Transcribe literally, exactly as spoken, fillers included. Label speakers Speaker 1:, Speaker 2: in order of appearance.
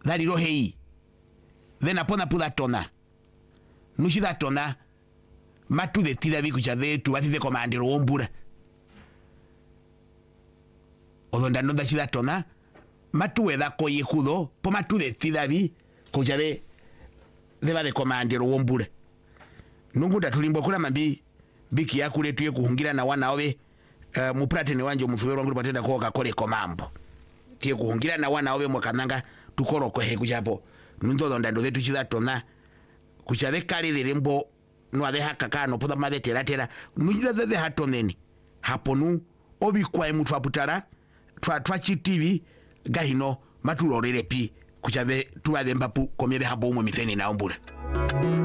Speaker 1: Dari rohei. Then upon a pudatona. Nushidatona. Matu de tira vi kuchave tu wati de komandero ombura. Odonda no da chidatona. Matu eda koye kudo. Po matu de tira vi kuchave deba de komandero ombura. Nungu tulimbo kula mambi biki ya kule tuye kuhungira na wana owe uh, muprate ni wanjo mufubero wangu patenda kwa kakole komambo. Tuye kuhungira na wana owe mwakananga tukoro kwehe kuchapo. Nundodo ndando vetu chidatona. Kuchave kari lirimbo nuade haka kano poda made tera tera nujiza zeze hato neni haponu obi kwa emu tuwaputara tuwa tuwa chitivi gahino matulorele pi kuchave tuwa dembapu komebe hambo umo mitheni na umbura.